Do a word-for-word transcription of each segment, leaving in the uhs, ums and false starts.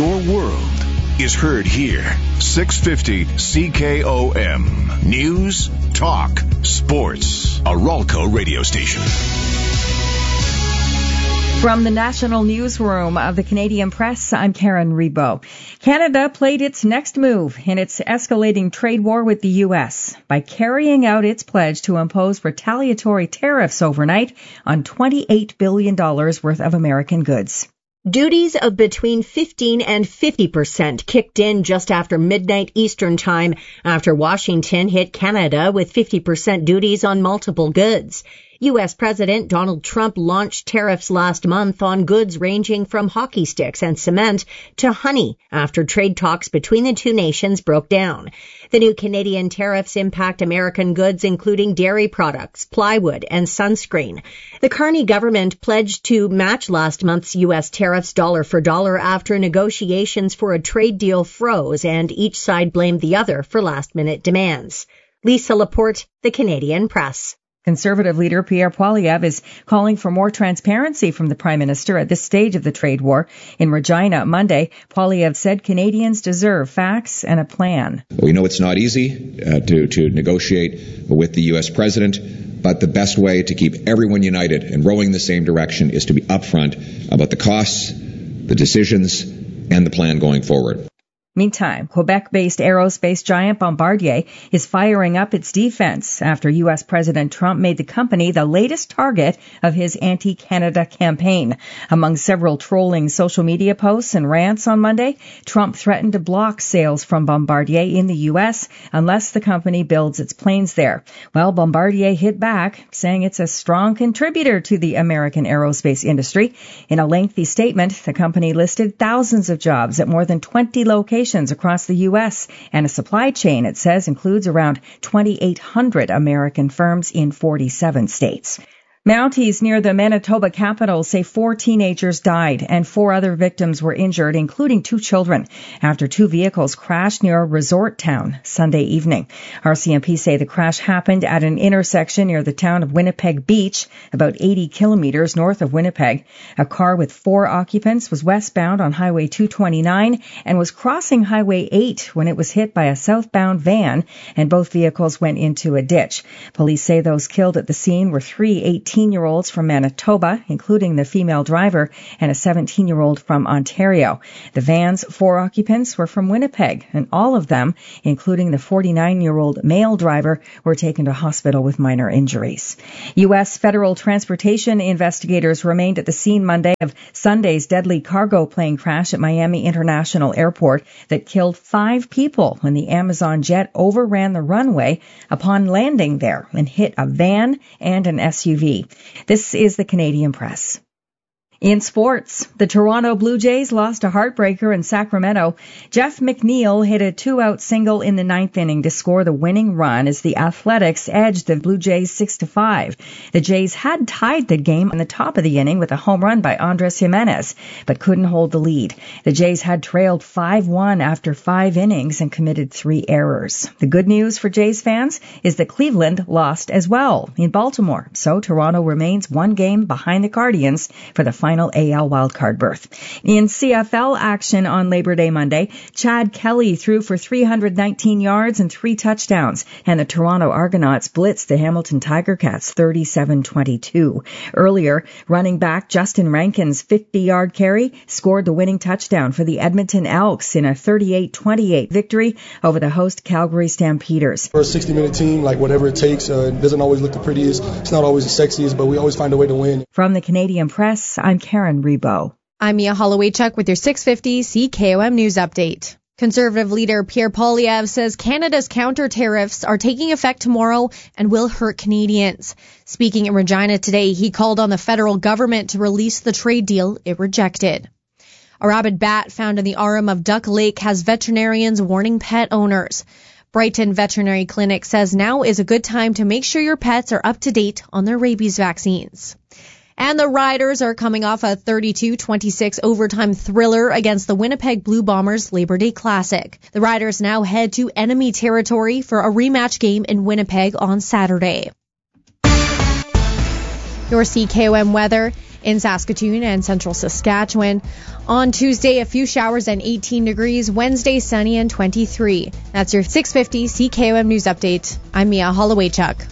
Your world is heard here. six fifty C K O M. News, talk, sports. A Ralco radio station. From the National Newsroom of the Canadian Press, I'm Karen Rebo. Canada played its next move in its escalating trade war with the U S by carrying out its pledge to impose retaliatory tariffs overnight on twenty-eight billion dollars worth of American goods. Duties of between fifteen and fifty percent kicked in just after midnight Eastern Time after Washington hit Canada with fifty percent duties on multiple goods. U S President Donald Trump launched tariffs last month on goods ranging from hockey sticks and cement to honey after trade talks between the two nations broke down. The new Canadian tariffs impact American goods including dairy products, plywood, and sunscreen. The Carney government pledged to match last month's U S tariffs dollar for dollar after negotiations for a trade deal froze and each side blamed the other for last-minute demands. Lisa Laporte, The Canadian Press. Conservative leader Pierre Poilievre is calling for more transparency from the Prime Minister at this stage of the trade war. In Regina Monday, Poilievre said Canadians deserve facts and a plan. We know it's not easy uh, to, to negotiate with the U S President, but the best way to keep everyone united and rowing in the same direction is to be upfront about the costs, the decisions, and the plan going forward. Meantime, Quebec-based aerospace giant Bombardier is firing up its defense after U S President Trump made the company the latest target of his anti-Canada campaign. Among several trolling social media posts and rants on Monday, Trump threatened to block sales from Bombardier in the U S unless the company builds its planes there. Well, Bombardier hit back, saying it's a strong contributor to the American aerospace industry. In a lengthy statement, the company listed thousands of jobs at more than twenty locations across the U S and a supply chain, it says, includes around twenty-eight hundred American firms in forty-seven states. Mounties near the Manitoba capital say four teenagers died and four other victims were injured, including two children, after two vehicles crashed near a resort town Sunday evening. R C M P say the crash happened at an intersection near the town of Winnipeg Beach, about eighty kilometers north of Winnipeg. A car with four occupants was westbound on Highway two twenty-nine and was crossing Highway eight when it was hit by a southbound van, and both vehicles went into a ditch. Police say those killed at the scene were three eighteen-year-olds from Manitoba, including the female driver, and a seventeen-year-old from Ontario. The van's four occupants were from Winnipeg, and all of them, including the forty-nine-year-old male driver, were taken to hospital with minor injuries. U S federal transportation investigators remained at the scene Monday of Sunday's deadly cargo plane crash at Miami International Airport that killed five people when the Amazon jet overran the runway upon landing there and hit a van and an S U V. This is the Canadian Press. In sports, the Toronto Blue Jays lost a heartbreaker in Sacramento. Jeff McNeil hit a two-out single in the ninth inning to score the winning run as the Athletics edged the Blue Jays six to five. The Jays had tied the game on the top of the inning with a home run by Andres Jimenez, but couldn't hold the lead. The Jays had trailed five one after five innings and committed three errors. The good news for Jays fans is that Cleveland lost as well in Baltimore, so Toronto remains one game behind the Guardians for the final Final A L wildcard berth. In C F L action on Labor Day Monday, Chad Kelly threw for three hundred nineteen yards and three touchdowns, and the Toronto Argonauts blitzed the Hamilton Tiger Cats thirty-seven twenty-two. Earlier, running back Justin Rankin's fifty-yard carry scored the winning touchdown for the Edmonton Elks in a thirty-eight twenty-eight victory over the host Calgary Stampeders. For a sixty-minute team, like whatever it takes, uh, it doesn't always look the prettiest. It's not always the sexiest, but we always find a way to win. From the Canadian Press, I'm Karen Rebo. I'm Mia Holloway-Chuck with your six fifty C K O M News Update. Conservative leader Pierre Poilievre says Canada's counter tariffs are taking effect tomorrow and will hurt Canadians. Speaking in Regina today, he called on the federal government to release the trade deal it rejected. A rabid bat found in the Arum of Duck Lake has veterinarians warning pet owners. Brighton Veterinary Clinic says now is a good time to make sure your pets are up to date on their rabies vaccines. And the Riders are coming off a thirty-two twenty-six overtime thriller against the Winnipeg Blue Bombers Labor Day Classic. The Riders now head to enemy territory for a rematch game in Winnipeg on Saturday. Your C K O M weather in Saskatoon and central Saskatchewan. On Tuesday, a few showers and eighteen degrees. Wednesday, sunny and twenty-three. That's your six fifty C K O M News Update. I'm Mia Holloway-Chuck.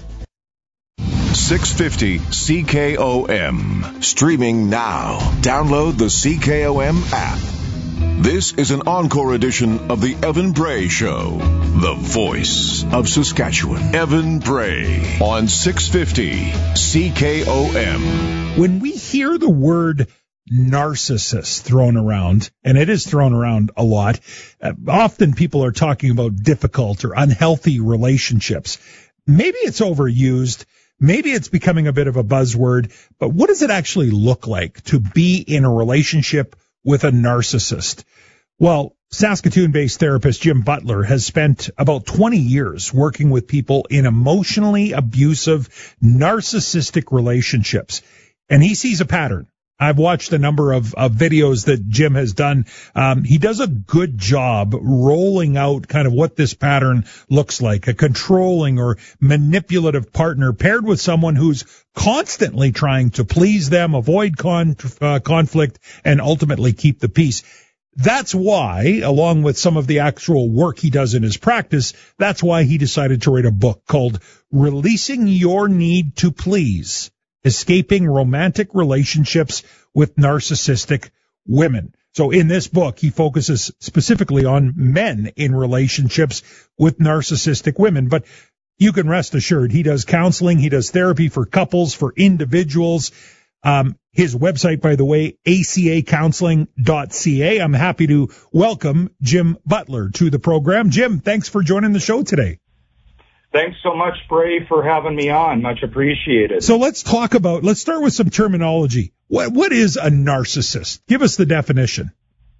six fifty C K O M. Streaming now. Download the C K O M app. This is an encore edition of the Evan Bray Show. The voice of Saskatchewan. Evan Bray on six fifty C K O M. When we hear the word narcissist thrown around, and it is thrown around a lot, uh, often people are talking about difficult or unhealthy relationships. Maybe it's overused. Maybe it's becoming a bit of a buzzword, but what does it actually look like to be in a relationship with a narcissist? Well, Saskatoon-based therapist Jim Butler has spent about twenty years working with people in emotionally abusive, narcissistic relationships, and he sees a pattern. I've watched a number of, of videos that Jim has done. Um, he does a good job rolling out kind of what this pattern looks like, a controlling or manipulative partner paired with someone who's constantly trying to please them, avoid con- uh, conflict, and ultimately keep the peace. That's why, along with some of the actual work he does in his practice, that's why he decided to write a book called Releasing Your Need to Please: Escaping Romantic Relationships with Narcissistic Women. So in this book, he focuses specifically on men in relationships with narcissistic women. But you can rest assured he does counseling, he does therapy for couples, for individuals. Um, his website, by the way, A C A counseling dot C A. I'm happy to welcome Jim Butler to the program. Jim, thanks for joining the show today. Thanks so much, Bray, for having me on. Much appreciated. So let's talk about, let's start with some terminology. What, what is a narcissist? Give us the definition.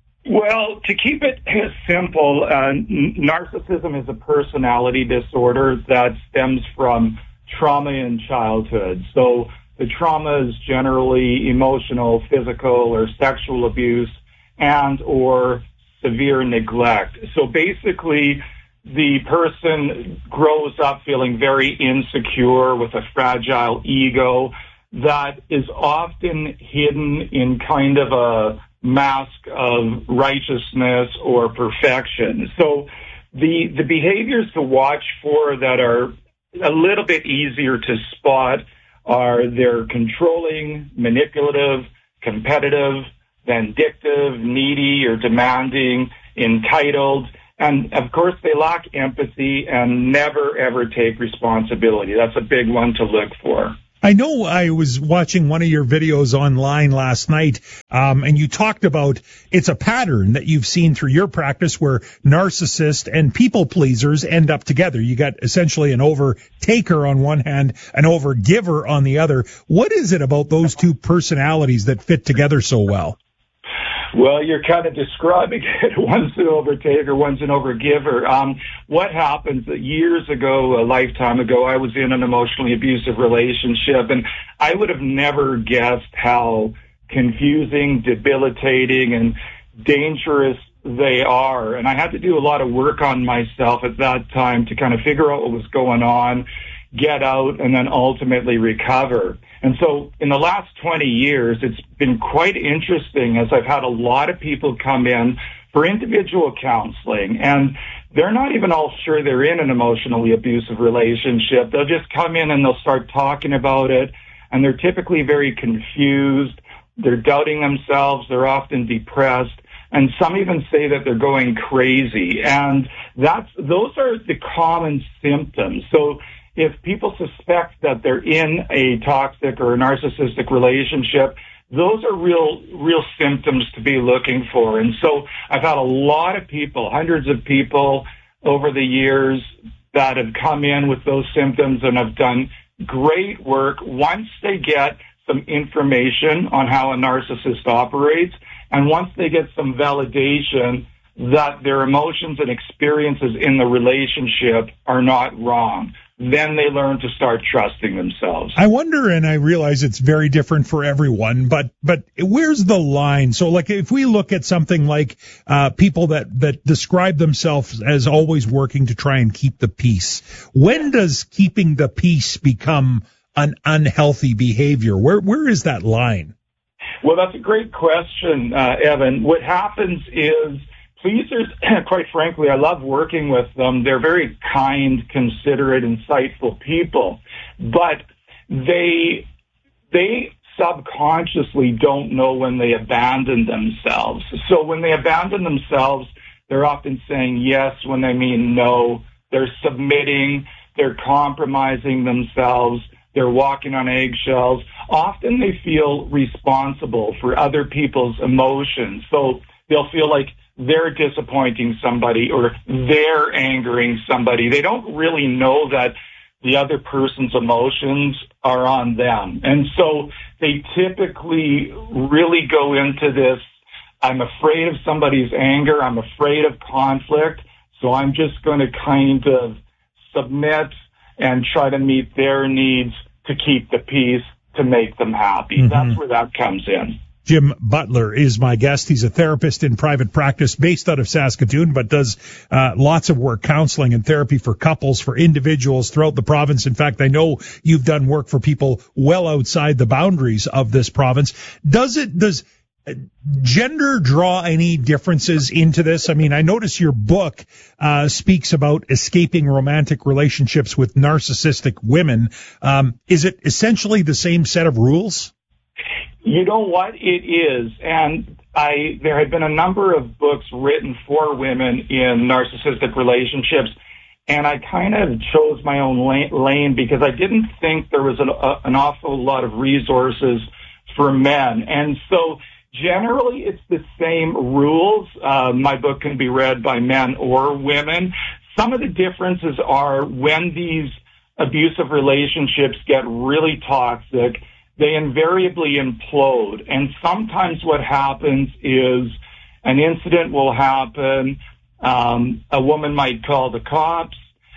Well, to keep it simple, uh, narcissism is a personality disorder that stems from trauma in childhood. So the trauma is generally emotional, physical, or sexual abuse and or severe neglect. So basically, the person grows up feeling very insecure with a fragile ego that is often hidden in kind of a mask of righteousness or perfection. So the the behaviors to watch for that are a little bit easier to spot are they're controlling, manipulative, competitive, vindictive, needy or demanding, entitled. And, of course, they lack empathy and never, ever take responsibility. That's a big one to look for. I know I was watching one of your videos online last night, um, and you talked about it's a pattern that you've seen through your practice where narcissists and people pleasers end up together. You got essentially an overtaker on one hand, an overgiver on the other. What is it about those two personalities that fit together so well? Well, you're kind of describing it. One's an overtaker, one's an overgiver. Um, what happens that years ago, a lifetime ago, I was in an emotionally abusive relationship, and I would have never guessed how confusing, debilitating, and dangerous they are. And I had to do a lot of work on myself at that time to kind of figure out what was going on, get out, and then ultimately recover. And so in the last twenty years, it's been quite interesting as I've had a lot of people come in for individual counseling, and they're not even all sure they're in an emotionally abusive relationship. They'll just come in and they'll start talking about it, and they're typically very confused. They're doubting themselves. They're often depressed. And some even say that they're going crazy. And that's those are the common symptoms. So if people suspect that they're in a toxic or a narcissistic relationship, those are real, real symptoms to be looking for. And so I've had a lot of people, hundreds of people over the years that have come in with those symptoms and have done great work once they get some information on how a narcissist operates, and once they get some validation that their emotions and experiences in the relationship are not wrong, then they learn to start trusting themselves. I wonder, and I realize it's very different for everyone, but but where's the line? So, like, if we look at something like uh, people that, that describe themselves as always working to try and keep the peace, when does keeping the peace become an unhealthy behavior? Where where is that line? Well, that's a great question, uh, Evan. What happens is pleasers, quite frankly, I love working with them. They're very kind, considerate, insightful people, but they they subconsciously don't know when they abandon themselves. So when they abandon themselves, they're often saying yes when they mean no. They're submitting. They're compromising themselves. They're walking on eggshells. Often they feel responsible for other people's emotions. So they'll feel like they're disappointing somebody or they're angering somebody. They don't really know that the other person's emotions are on them. And so they typically really go into this, I'm afraid of somebody's anger, I'm afraid of conflict, so I'm just going to kind of submit and try to meet their needs to keep the peace, to make them happy. Mm-hmm. That's where that comes in. Jim Butler is my guest. He's a therapist in private practice based out of Saskatoon, but does uh, lots of work, counseling and therapy for couples, for individuals throughout the province. In fact, I know you've done work for people well outside the boundaries of this province. Does it, does gender draw any differences into this? I mean, I notice your book uh, speaks about escaping romantic relationships with narcissistic women. Um, is it essentially the same set of rules? You know what? It is. And I there have been a number of books written for women in narcissistic relationships, and I kind of chose my own lane because I didn't think there was an, a, an awful lot of resources for men. And so generally it's the same rules. Uh, my book can be read by men or women. Some of the differences are when these abusive relationships get really toxic, they invariably implode. And sometimes what happens is an incident will happen. Um, a woman might call the cops.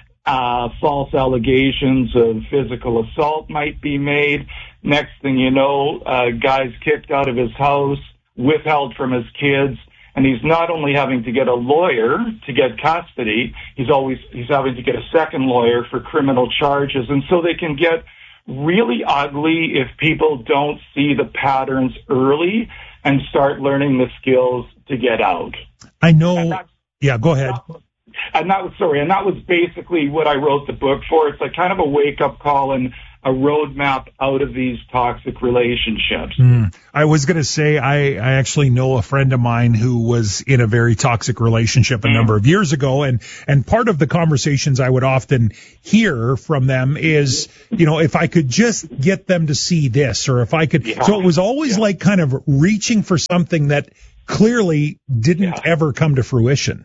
Uh, false allegations of physical assault might be made. Next thing you know, a guy's kicked out of his house, withheld from his kids, and he's not only having to get a lawyer to get custody, he's always, he's having to get a second lawyer for criminal charges. And so they can get really ugly if people don't see the patterns early and start learning the skills to get out. I know. Yeah, go ahead. And that was, sorry, and that was basically what I wrote the book for. It's like kind of a wake-up call and a roadmap out of these toxic relationships. Mm. I was going to say, I, I actually know a friend of mine who was in a very toxic relationship a mm. number of years ago. And, and part of the conversations I would often hear from them is, you know, if I could just get them to see this, or if I could. Yeah. So it was always yeah. like kind of reaching for something that clearly didn't yeah. ever come to fruition.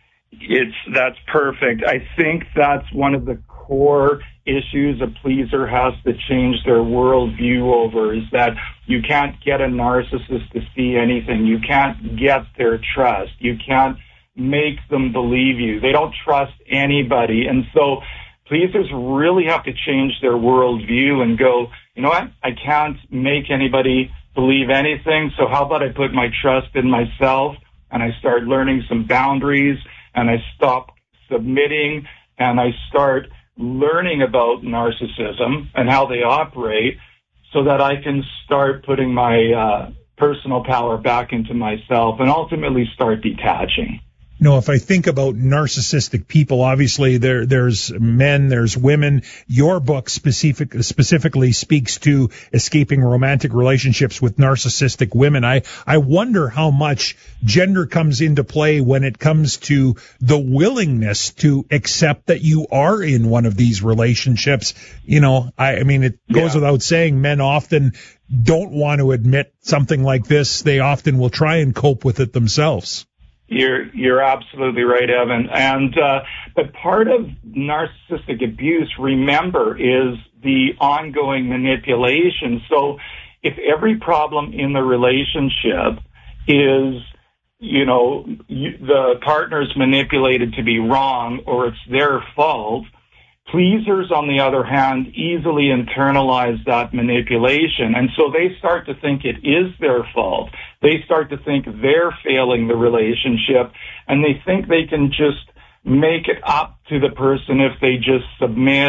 It's, that's perfect. I think that's one of the core issues a pleaser has to change their worldview over, is that you can't get a narcissist to see anything. You can't get their trust. You can't make them believe you. They don't trust anybody. And so pleasers really have to change their worldview and go, you know what? I can't make anybody believe anything. So how about I put my trust in myself and I start learning some boundaries, and I stop submitting, and I start learning about narcissism and how they operate so that I can start putting my uh, personal power back into myself and ultimately start detaching. No, if I think about narcissistic people, obviously there, there's men, there's women. Your book specific, specifically speaks to escaping romantic relationships with narcissistic women. I, I wonder how much gender comes into play when it comes to the willingness to accept that you are in one of these relationships. You know, I, I mean, it goes yeah. without saying, men often don't want to admit something like this. They often will try and cope with it themselves. You're you're absolutely right, Evan. And uh, but part of narcissistic abuse, remember, is the ongoing manipulation. So if every problem in the relationship is, you know, you, the partner's manipulated to be wrong or it's their fault, pleasers, on the other hand, easily internalize that manipulation. And so they start to think it is their fault. They start to think they're failing the relationship, and they think they can just make it up to the person if they just submit,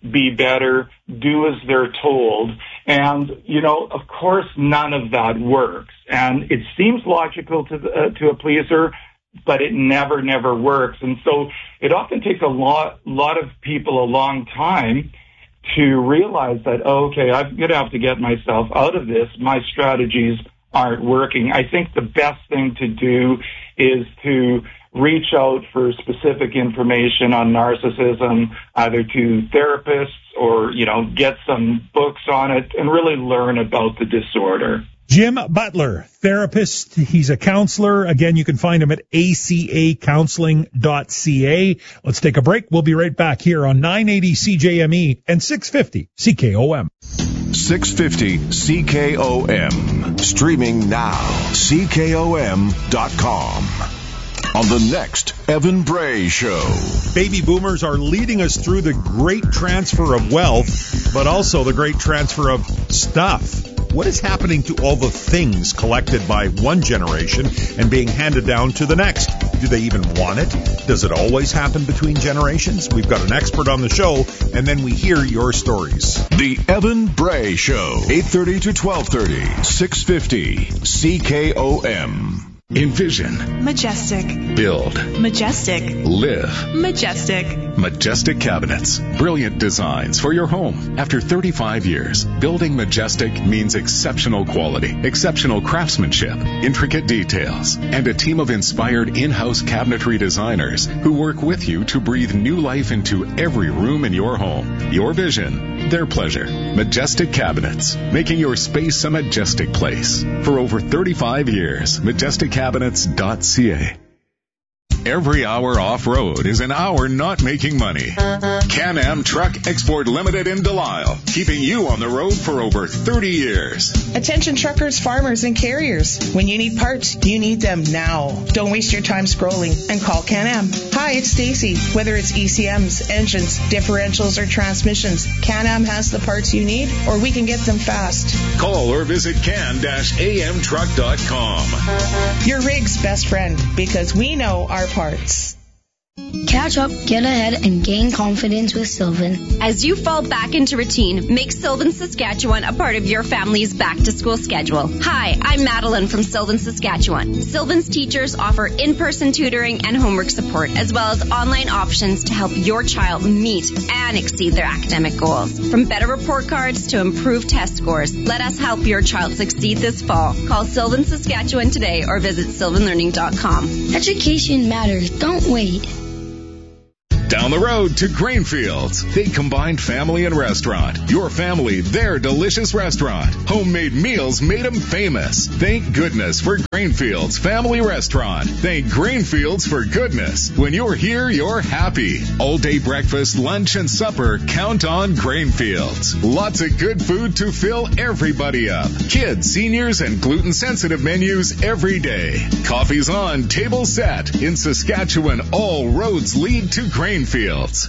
be better, do as they're told. And, you know, of course, none of that works. And it seems logical to the, uh, to a pleaser, but it never, never works. And so it often takes a lot, lot of people a long time to realize that, oh, okay, I'm going to have to get myself out of this. My strategies aren't working. I think the best thing to do is to reach out for specific information on narcissism, either to therapists or, you know, get some books on it and really learn about the disorder. Jim Butler, therapist. He's a counselor. Again, you can find him at a c a counseling dot c a. Let's take a break. We'll be right back here on nine eighty C J M E and six fifty C K O M. six fifty C K O M. Streaming now. C K O M dot com. On the next Evan Bray Show. Baby boomers are leading us through the great transfer of wealth, but also the great transfer of stuff. What is happening to all the things collected by one generation and being handed down to the next? Do they even want it? Does it always happen between generations? We've got an expert on the show, and then we hear your stories. The Evan Bray Show, eight thirty to twelve thirty, six fifty C K O M. Envision. Majestic. Build. Majestic. Live. Majestic. Majestic Cabinets. Brilliant designs for your home. After thirty-five years, building Majestic means exceptional quality, exceptional craftsmanship, intricate details, and a team of inspired in-house cabinetry designers who work with you to breathe new life into every room in your home. Your vision, their pleasure. Majestic Cabinets, making your space a majestic place. For over thirty-five years, majestic cabinets dot c a. Every hour off-road is an hour not making money. Can-Am Truck Export Limited in Delisle, keeping you on the road for over thirty years. Attention truckers, farmers, and carriers. When you need parts, you need them now. Don't waste your time scrolling and call Can-Am. Hi, it's Stacy. Whether it's E C Ms, engines, differentials, or transmissions, Can-Am has the parts you need, or we can get them fast. Call or visit can a m truck dot com. Your rig's best friend, because we know our parts. Catch up, get ahead, and gain confidence with Sylvan. As you fall back into routine, make Sylvan Saskatchewan a part of your family's back-to-school schedule. Hi, I'm Madeline from Sylvan Saskatchewan. Sylvan's teachers offer in-person tutoring and homework support, as well as online options to help your child meet and exceed their academic goals. From better report cards to improved test scores, let us help your child succeed this fall. Call Sylvan Saskatchewan today or visit sylvan learning dot com. Education matters. Don't wait. Down the road to Grainfields. They combined family and restaurant. Your family, their delicious restaurant. Homemade meals made them famous. Thank goodness for Grainfields Family Restaurant. Thank Grainfields for goodness. When you're here, you're happy. All day breakfast, lunch, and supper. Count on Grainfields. Lots of good food to fill everybody up. Kids, seniors, and gluten-sensitive menus every day. Coffee's on, table set. In Saskatchewan, all roads lead to Grainfields. Fields.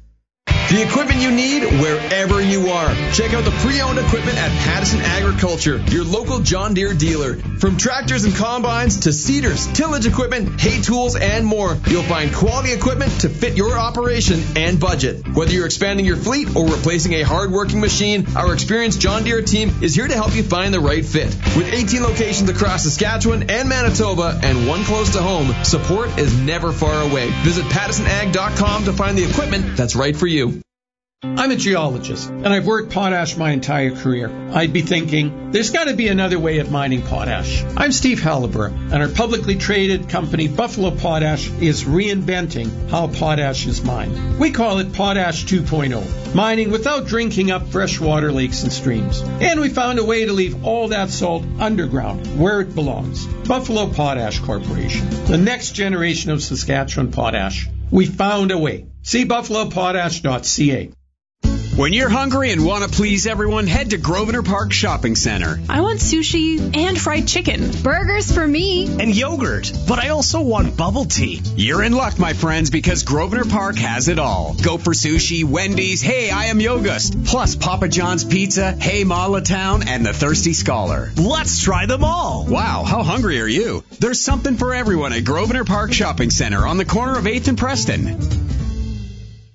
The equipment you need wherever you are. Check out the pre-owned equipment at Pattison Agriculture, your local John Deere dealer. From tractors and combines to seeders, tillage equipment, hay tools, and more, you'll find quality equipment to fit your operation and budget. Whether you're expanding your fleet or replacing a hard-working machine, our experienced John Deere team is here to help you find the right fit. With eighteen locations across Saskatchewan and Manitoba and one close to home, support is never far away. Visit pattison ag dot com to find the equipment that's right for you. I'm a geologist, and I've worked potash my entire career. I'd be thinking, there's got to be another way of mining potash. I'm Steve Halliburton, and our publicly traded company, Buffalo Potash, is reinventing how potash is mined. We call it Potash two point oh, mining without drinking up freshwater lakes and streams. And we found a way to leave all that salt underground, where it belongs. Buffalo Potash Corporation, the next generation of Saskatchewan potash. We found a way. See buffalo potash dot c a. When you're hungry and want to please everyone, head to Grosvenor Park Shopping Center. I want sushi and fried chicken. Burgers for me. And yogurt. But I also want bubble tea. You're in luck, my friends, because Grosvenor Park has it all. Go for sushi, Wendy's, Hey, I Am Yogust, plus Papa John's Pizza, Hey Town, and the Thirsty Scholar. Let's try them all. Wow, how hungry are you? There's something for everyone at Grosvenor Park Shopping Center on the corner of eighth and Preston.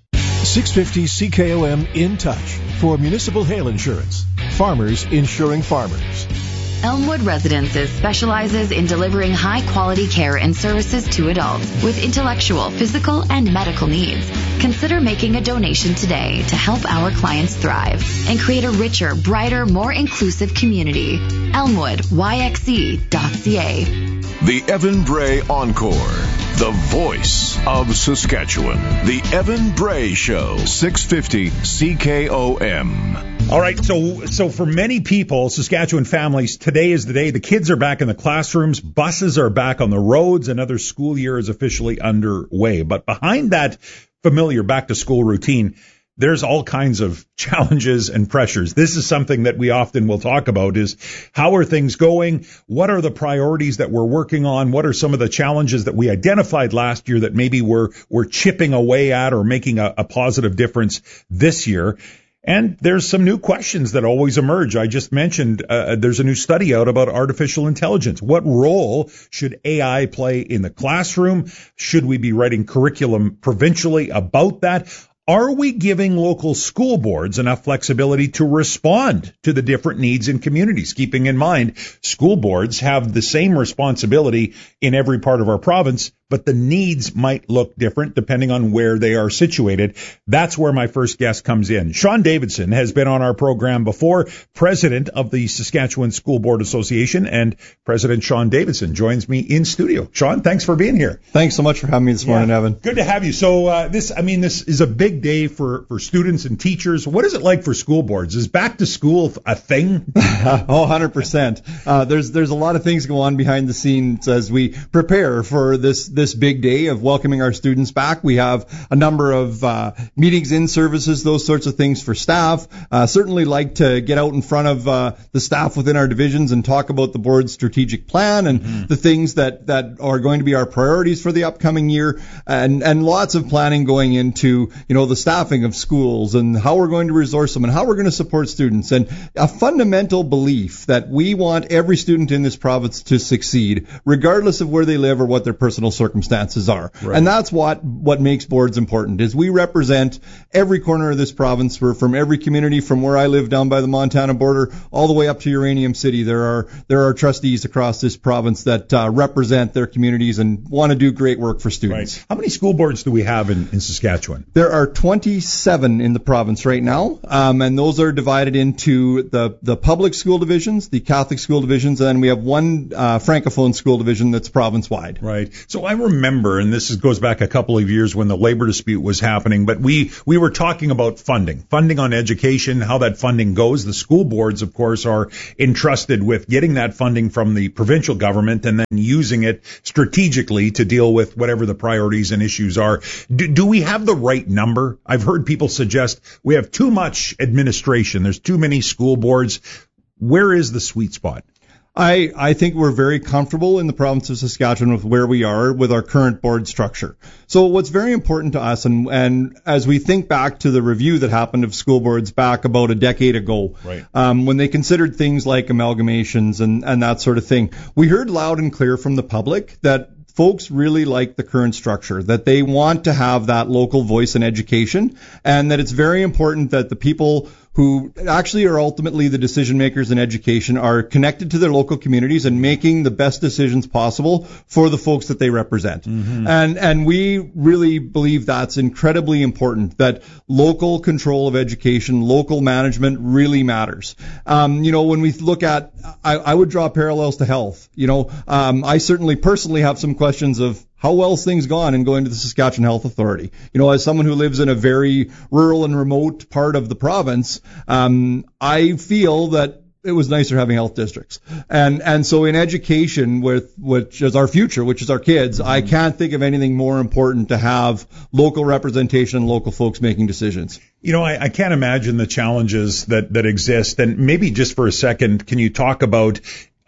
six fifty C K O M In Touch for municipal hail insurance. Farmers insuring farmers. Elmwood Residences specializes in delivering high-quality care and services to adults with intellectual, physical, and medical needs. Consider making a donation today to help our clients thrive and create a richer, brighter, more inclusive community. Elmwood Y X E dot C A. The Evan Bray Encore, the voice of Saskatchewan. The Evan Bray Show, six fifty C K O M. All right, so so for many people, Saskatchewan families, today is the day. The kids are back in the classrooms, buses are back on the roads, another school year is officially underway. But behind that familiar back-to-school routine, there's all kinds of challenges and pressures. This is something that we often will talk about is how are things going? What are the priorities that we're working on? What are some of the challenges that we identified last year that maybe we're, we're chipping away at or making a, a positive difference this year? And there's some new questions that always emerge. I just mentioned uh, there's a new study out about artificial intelligence. What role should A I play in the classroom? Should we be writing curriculum provincially about that? Are we giving local school boards enough flexibility to respond to the different needs in communities? Keeping in mind, school boards have the same responsibility in every part of our province, but the needs might look different depending on where they are situated. That's where my first guest comes in. Sean Davidson has been on our program before, president of the Saskatchewan School Board Association, and President Sean Davidson joins me in studio. Sean, thanks for being here. Thanks so much for having me this morning, yeah, Evan. Good to have you. So uh, this, I mean, this is a big day for, for students and teachers. What is it like for school boards? Is back to school a thing? Oh, one hundred percent. Uh, there's there's a lot of things go on behind the scenes as we prepare for this this big day of welcoming our students back. We have a number of uh, meetings in services, those sorts of things for staff. Uh, certainly like to get out in front of uh, the staff within our divisions and talk about the board's strategic plan and mm-hmm. the things that, that are going to be our priorities for the upcoming year, and, and lots of planning going into, you know, the staffing of schools and how we're going to resource them and how we're going to support students, and a fundamental belief that we want every student in this province to succeed, regardless of where they live or what their personal circumstances are. Right. And that's what, what makes boards important, is we represent every corner of this province. We're from every community, from where I live down by the Montana border all the way up to Uranium City. There are, there are trustees across this province that uh, represent their communities and want to do great work for students. Right. How many school boards do we have in, in Saskatchewan? There are twenty-seven in the province right now, um, and those are divided into the, the public school divisions, the Catholic school divisions, and then we have one uh, Francophone school division that's province-wide. Right. So I remember, and this is, goes back a couple of years when the labor dispute was happening, but we, we were talking about funding, funding on education, how that funding goes. The school boards, of course, are entrusted with getting that funding from the provincial government and then using it strategically to deal with whatever the priorities and issues are. Do, do we have the right number? I've heard people suggest we have too much administration. There's too many school boards. Where is the sweet spot? I, I think we're very comfortable in the province of Saskatchewan with where we are with our current board structure. So what's very important to us, and, and as we think back to the review that happened of school boards back about a decade ago, right. um, when they considered things like amalgamations and, and that sort of thing, we heard loud and clear from the public that folks really like the current structure, that they want to have that local voice in education, and that it's very important that the people who actually are ultimately the decision makers in education are connected to their local communities and making the best decisions possible for the folks that they represent. Mm-hmm. And and we really believe that's incredibly important, that local control of education, local management really matters. Um, you know, when we look at, I, I would draw parallels to health. You know, um, I certainly personally have some questions of how well's things gone in going to the Saskatchewan Health Authority? You know, as someone who lives in a very rural and remote part of the province, um, I feel that it was nicer having health districts. And and so in education, with which is our future, which is our kids, mm-hmm. I can't think of anything more important to have local representation and local folks making decisions. You know, I, I can't imagine the challenges that, that exist. And maybe just for a second, can you talk about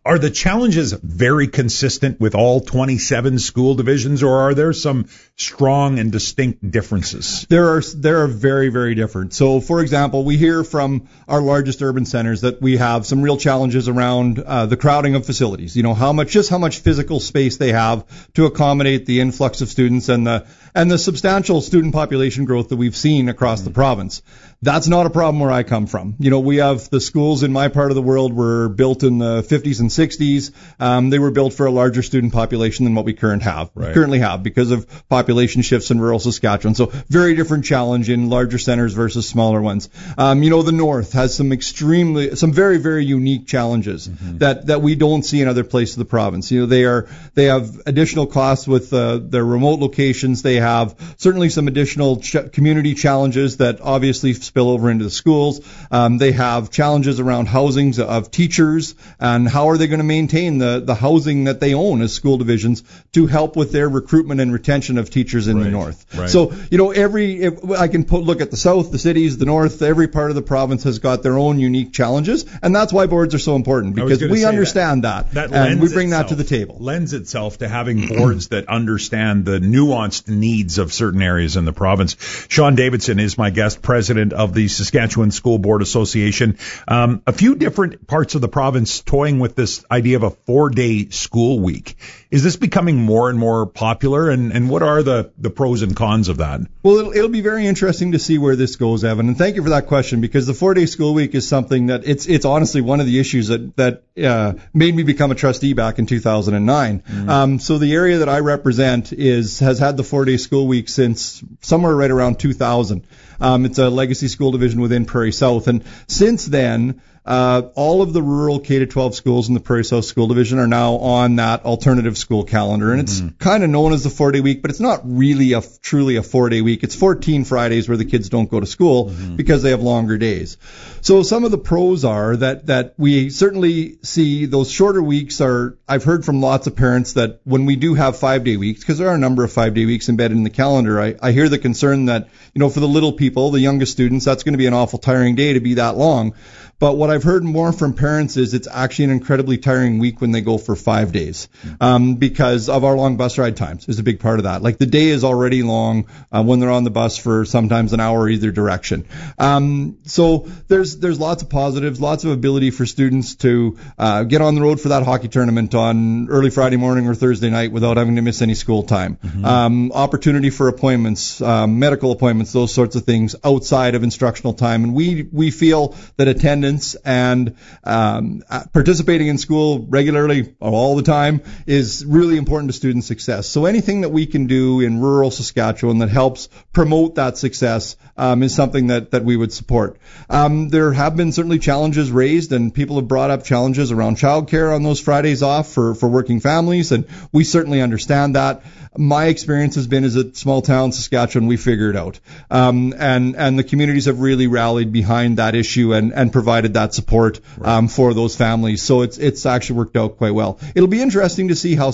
Are the challenges very consistent with all twenty-seven school divisions, or are there some strong and distinct differences? There are there are very, very different. So, for example, we hear from our largest urban centers that we have some real challenges around uh, the crowding of facilities. You know, how much just how much physical space they have to accommodate the influx of students and the and the substantial student population growth that we've seen across mm-hmm. the province. That's not a problem where I come from. You know, we have the schools in my part of the world were built in the fifties and sixties. Um, they were built for a larger student population than what we current have, right. currently have because of population shifts in rural Saskatchewan. So very different challenge in larger centers versus smaller ones. Um, you know, the North has some extremely, some very, very unique challenges mm-hmm. that, that we don't see in other places of the province. You know, they are, they have additional costs with uh, their remote locations. They have certainly some additional ch- community challenges that obviously spill over into the schools. Um, they have challenges around housings of teachers and how are they going to maintain the, the housing that they own as school divisions to help with their recruitment and retention of teachers in right. the North. Right. So, you know, every, if I can put, look at the South, the cities, the North, every part of the province has got their own unique challenges, and that's why boards are so important, because we understand that, that, that and we bring itself, that to the table. Lends itself to having boards that understand the nuanced needs of certain areas in the province. Sean Davidson is my guest, president of the Saskatchewan School Board Association. Um, a few different parts of the province toying with this idea of a four-day school week. Is this becoming more and more popular, and, and what are the, the pros and cons of that? Well, it'll, it'll be very interesting to see where this goes, Evan, and thank you for that question, because the four-day school week is something that it's it's honestly one of the issues that, that uh, made me become a trustee back in two thousand nine. Mm-hmm. Um, so the area that I represent is has had the four-day school week since somewhere right around two thousand. Um, it's a legacy school division within Prairie South, and since then, Uh, all of the rural K to twelve schools in the Prairie South School Division are now on that alternative school calendar, and it's mm-hmm. kind of known as the four-day week, but it's not really a truly a four-day week. It's fourteen Fridays where the kids don't go to school mm-hmm. because they have longer days. So some of the pros are that that we certainly see those shorter weeks are. I've heard from lots of parents that when we do have five-day weeks, because there are a number of five-day weeks embedded in the calendar, I, I hear the concern that, you know, for the little people, the youngest students, that's going to be an awful tiring day to be that long. But what I've heard more from parents is it's actually an incredibly tiring week when they go for five days um, because of our long bus ride times is a big part of that. Like the day is already long uh, when they're on the bus for sometimes an hour either direction. Um, so there's there's lots of positives, lots of ability for students to uh, get on the road for that hockey tournament on early Friday morning or Thursday night without having to miss any school time. Mm-hmm. Um, opportunity for appointments, um, medical appointments, those sorts of things outside of instructional time. And we we feel that attendance and um, participating in school regularly all the time is really important to student success. So anything that we can do in rural Saskatchewan that helps promote that success um, is something that, that we would support. Um, there have been certainly challenges raised, and people have brought up challenges around childcare on those Fridays off for, for working families, and we certainly understand that. My experience has been as a small town Saskatchewan, we figure it out. Um, and, and the communities have really rallied behind that issue and, and provided that support um, for those families. So it's, it's actually worked out quite well. It'll be interesting to see how